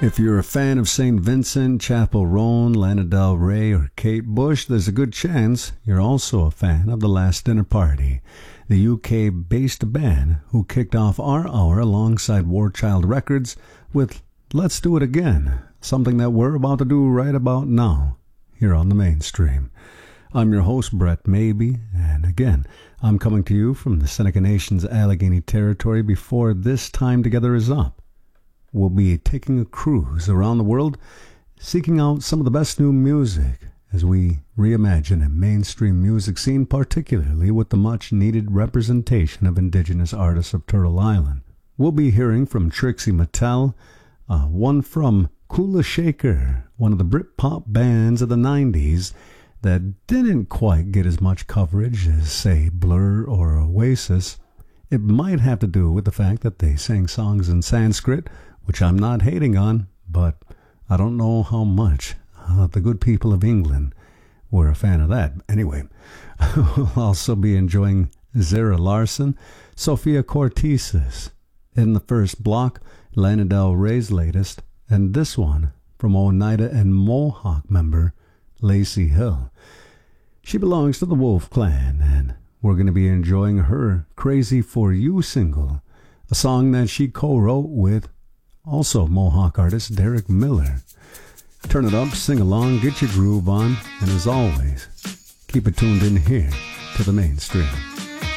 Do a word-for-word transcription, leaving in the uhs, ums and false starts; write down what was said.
If you're a fan of Saint Vincent, Chappell Roan, Lana Del Rey, or Kate Bush, there's a good chance you're also a fan of The Last Dinner Party, the U K-based band who kicked off our hour alongside War Child Records with Let's Do It Again, something that we're about to do right about now, here on the Mainstream. I'm your host, Brett Maybe, and again, I'm coming to you from the Seneca Nation's Allegheny Territory before this time together is up. We'll be taking a cruise around the world, seeking out some of the best new music as we reimagine a mainstream music scene, particularly with the much-needed representation of Indigenous artists of Turtle Island. We'll be hearing from Trixie Mattel, uh, one from Kula Shaker, one of the Britpop bands of the nineties that didn't quite get as much coverage as, say, Blur or Oasis. It might have to do with the fact that they sang songs in Sanskrit, which I'm not hating on, but I don't know how much uh, the good people of England were a fan of that. Anyway, we'll also be enjoying Zara Larsson, Sophia Cortesis. In the first block, Lana Del Rey's latest, and this one from Oneida and Mohawk member Lacey Hill. She belongs to the Wolf Clan, and we're going to be enjoying her Crazy For You single, a song that she co-wrote with also Mohawk artist Derek Miller. Turn it up, sing along, get your groove on, and as always, keep it tuned in here to the Mainstream.